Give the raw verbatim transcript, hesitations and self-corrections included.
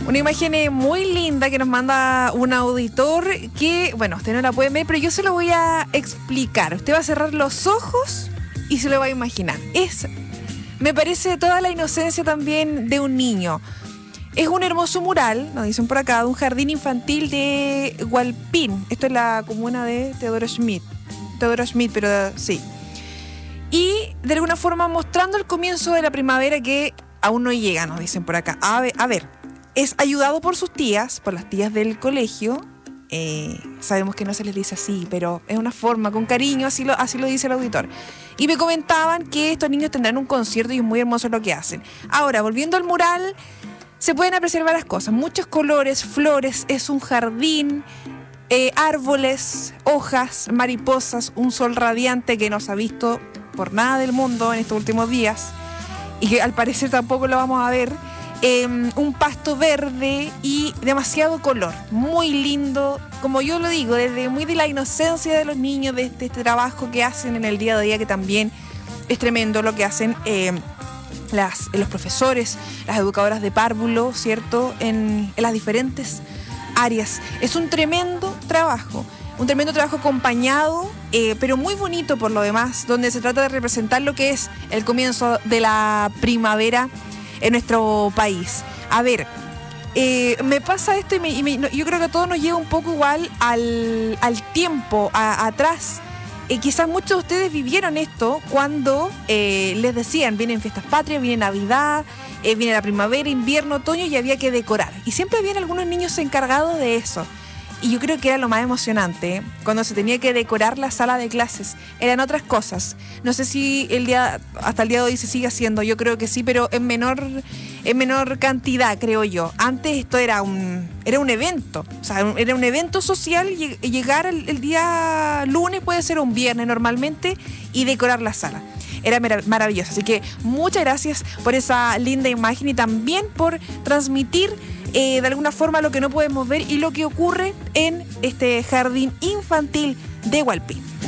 Una imagen eh, muy linda que nos manda un auditor que, bueno, usted no la puede ver, pero yo se lo voy a explicar. Usted va a cerrar los ojos y se lo va a imaginar. Es, me parece, toda la inocencia también de un niño. Es un hermoso mural, nos dicen por acá, de un jardín infantil de Hualpín. Esto es la comuna de Teodoro Schmidt. Teodoro Schmidt, pero sí. Y de alguna forma mostrando el comienzo de la primavera que aún no llega, nos dicen por acá. A ver, a ver, es ayudado por sus tías, por las tías del colegio. Eh, sabemos que no se les dice así, pero es una forma, con cariño, así lo, así lo dice el auditor. Y me comentaban que estos niños tendrán un concierto y es muy hermoso lo que hacen. Ahora, volviendo al mural, se pueden apreciar varias cosas, muchos colores, flores, es un jardín, eh, árboles, hojas, mariposas, un sol radiante que no se ha visto por nada del mundo en estos últimos días y que al parecer tampoco lo vamos a ver, eh, un pasto verde y demasiado color, muy lindo, como yo lo digo, desde muy de la inocencia de los niños, de este, este trabajo que hacen en el día a día, que también es tremendo lo que hacen eh, Las, los profesores, las educadoras de párvulo, ¿cierto? En, en las diferentes áreas. Es un tremendo trabajo, un tremendo trabajo acompañado, eh, pero muy bonito por lo demás, donde se trata de representar lo que es el comienzo de la primavera en nuestro país. A ver, eh, me pasa esto y, me, y me, yo creo que todo nos lleva un poco igual al, al tiempo, a, atrás. Eh, quizás muchos de ustedes vivieron esto cuando eh, les decían, vienen fiestas patrias, viene Navidad, eh, viene la primavera, invierno, otoño y había que decorar. Y siempre habían algunos niños encargados de eso. Y yo creo que era lo más emocionante, ¿eh? Cuando se tenía que decorar la sala de clases. Eran otras cosas. No sé si el día hasta el día de hoy se sigue haciendo, yo creo que sí, pero en menor, en menor cantidad, creo yo. Antes esto era un, era un evento, o sea, era un evento social, llegar el, el día lunes, puede ser un viernes normalmente, y decorar la sala. Era maravilloso. Así que muchas gracias por esa linda imagen y también por transmitir eh, de alguna forma lo que no podemos ver y lo que ocurre en este jardín infantil de Hualpín.